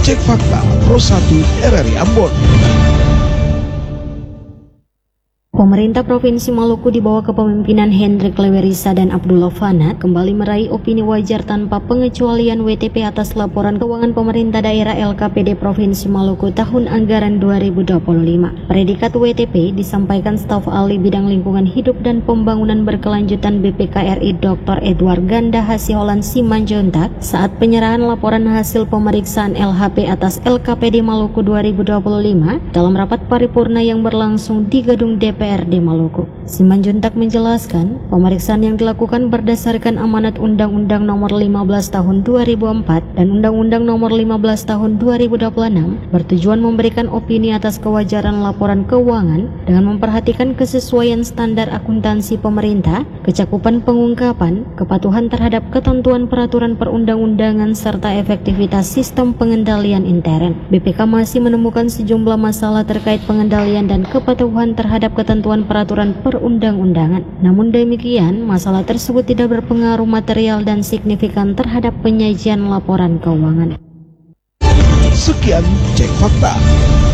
Cek Fakta Pro 1 RRI Ambon. Pemerintah Provinsi Maluku di bawah kepemimpinan Hendrik Lewerisa dan Abdullah Fanat kembali meraih opini wajar tanpa pengecualian WTP atas laporan keuangan pemerintah daerah LKPD Provinsi Maluku tahun anggaran 2025. Predikat WTP disampaikan staf ahli bidang lingkungan hidup dan pembangunan berkelanjutan BPKRI Dr. Edward Ganda Hasiholan Simanjuntak saat penyerahan laporan hasil pemeriksaan LHP atas LKPD Maluku 2025 dalam rapat paripurna yang berlangsung di gedung DPRD Maluku. Simanjuntak menjelaskan, pemeriksaan yang dilakukan berdasarkan amanat Undang-Undang Nomor 15 Tahun 2004 dan Undang-Undang Nomor 15 Tahun 2026 bertujuan memberikan opini atas kewajaran laporan keuangan dengan memperhatikan kesesuaian standar akuntansi pemerintah, kecakupan pengungkapan, kepatuhan terhadap ketentuan peraturan perundang-undangan serta efektivitas sistem pengendalian intern. BPK masih menemukan sejumlah masalah terkait pengendalian dan kepatuhan terhadap ketentuan peraturan perundang-undangan. Namun demikian, masalah tersebut tidak berpengaruh material dan signifikan terhadap penyajian laporan keuangan. Sekian Cek Fakta.